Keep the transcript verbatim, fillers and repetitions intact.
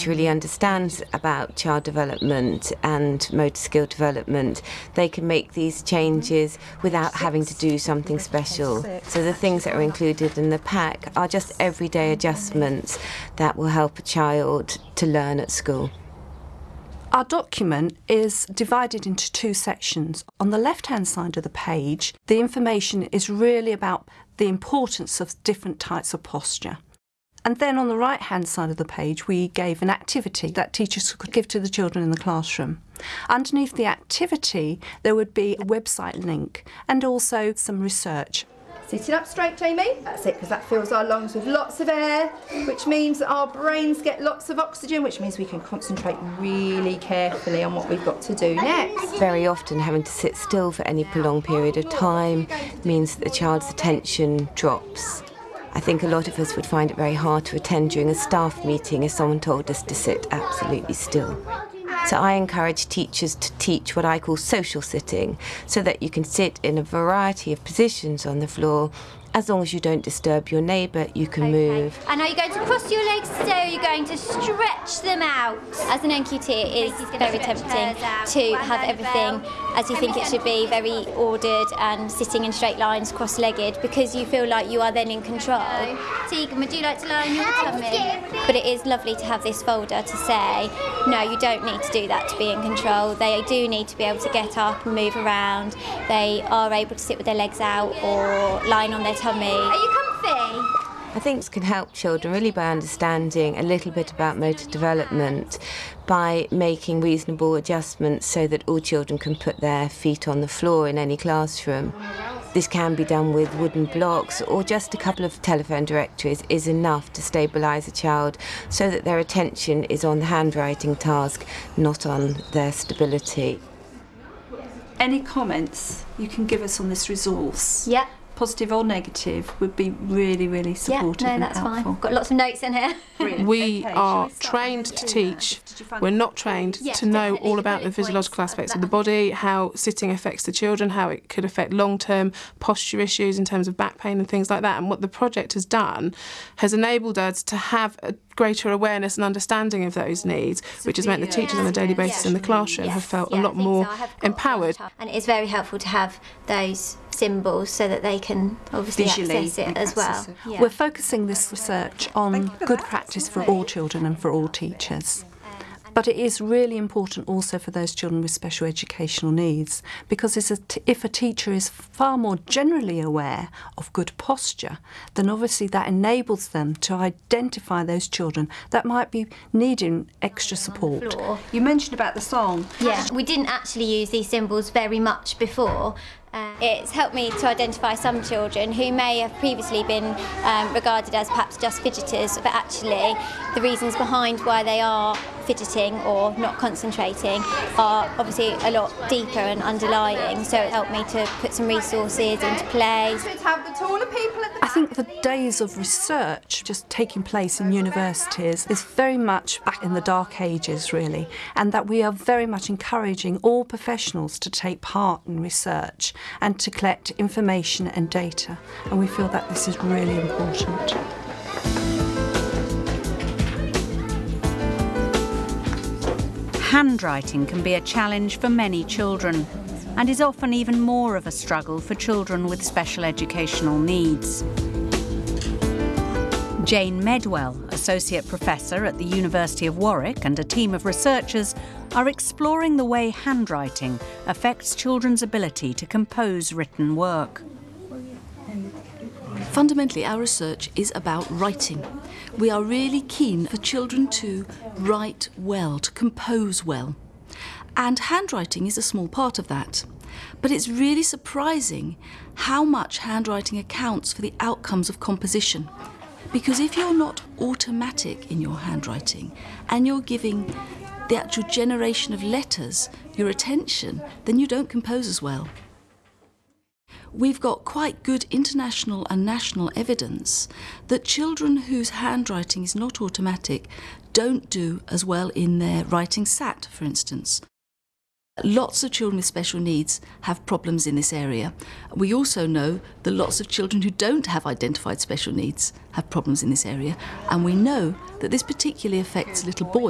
teacher really understands about child development and motor skill development, they can make these changes without having to do something special. So the things that are included in the pack are just everyday adjustments that will help a child to learn at school. Our document is divided into two sections. On the left-hand side of the page, the information is really about the importance of different types of posture. And then on the right-hand side of the page, we gave an activity that teachers could give to the children in the classroom. Underneath the activity, there would be a website link and also some research. Sitting up straight, Jamie. That's it, because that fills our lungs with lots of air, which means that our brains get lots of oxygen, which means we can concentrate really carefully on what we've got to do next. Very often having to sit still for any prolonged period of time means that the child's attention drops. I think a lot of us would find it very hard to attend during a staff meeting if someone told us to sit absolutely still. So I encourage teachers to teach what I call social sitting, so that you can sit in a variety of positions on the floor. As long as you don't disturb your neighbour, you can okay. move. And are you going to cross your legs so you're going to stretch them out? As an N Q T, it is very tempting to have everything as you think it should be, very ordered and sitting in straight lines, cross-legged, because you feel like you are then in control. Tegan, would you like to lie on your tummy? But it is lovely to have this folder to say, no, you don't need to do that to be in control. They do need to be able to get up and move around. They are able to sit with their legs out or lying on their tummy. Are you comfy? I think this can help children really by understanding a little bit about motor development, by making reasonable adjustments so that all children can put their feet on the floor in any classroom. This can be done with wooden blocks, or just a couple of telephone directories is enough to stabilise a child so that their attention is on the handwriting task, not on their stability. Any comments you can give us on this resource? Yeah. Positive or negative, would be really, really supportive yeah, no, and that's helpful. Fine. Got lots of notes in here. We okay, are trained to teach. We're not trained yeah, to know all about the physiological aspects of the body, how sitting affects the children, how it could affect long-term posture issues in terms of back pain and things like that. And what the project has done has enabled us to have a greater awareness and understanding of those needs, which has meant the teachers on a daily basis in the classroom yes. have felt yeah, a lot more so. empowered. And it is very helpful to have those symbols so that they can obviously Visually access it as well. It. Yeah. We're focusing this research on good practice for all children and for all teachers. But it is really important also for those children with special educational needs, because if a teacher is far more generally aware of good posture, then obviously that enables them to identify those children that might be needing extra support. You mentioned about the song. Yeah, we didn't actually use these symbols very much before. Uh, it's helped me to identify some children who may have previously been um, regarded as perhaps just fidgeters, but actually the reasons behind why they are fidgeting or not concentrating are obviously a lot deeper and underlying, so it helped me to put some resources into play. I think the days of research just taking place in universities is very much back in the dark ages, really, and that we are very much encouraging all professionals to take part in research and to collect information and data, and we feel that this is really important. Handwriting can be a challenge for many children and is often even more of a struggle for children with special educational needs. Jane Medwell, Associate Professor at the University of Warwick, and a team of researchers are exploring the way handwriting affects children's ability to compose written work. Fundamentally, our research is about writing. We are really keen for children to write well, to compose well. And handwriting is a small part of that. But it's really surprising how much handwriting accounts for the outcomes of composition. Because if you're not automatic in your handwriting and you're giving the actual generation of letters your attention, then you don't compose as well. We've got quite good international and national evidence that children whose handwriting is not automatic don't do as well in their writing S A T, for instance. Lots of children with special needs have problems in this area. We also know that lots of children who don't have identified special needs have problems in this area, and we know that this particularly affects little boys.